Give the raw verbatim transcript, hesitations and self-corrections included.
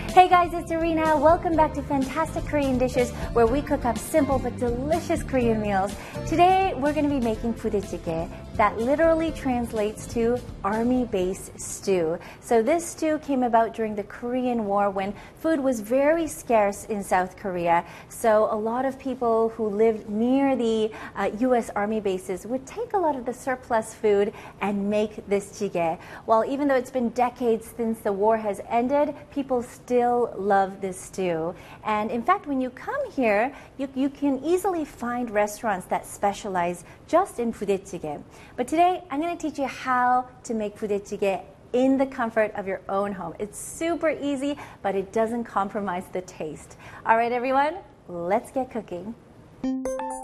Hey guys, it's Irina. Welcome back to Fantastic Korean Dishes, where we cook up simple but delicious Korean meals. Today, we're going to be making 부대찌개. That literally translates to army base stew. So this stew came about during the Korean War when food was very scarce in South Korea. So a lot of people who lived near the uh, U S Army bases would take a lot of the surplus food and make this jjigae. While even though it's been decades since the war has ended, people still love this stew. And in fact, when you come here, you, you can easily find restaurants that specialize just in 부대찌개. But today, I'm going to teach you how to make 부대찌개 in the comfort of your own home. It's super easy, but it doesn't compromise the taste. All right, everyone, let's get cooking.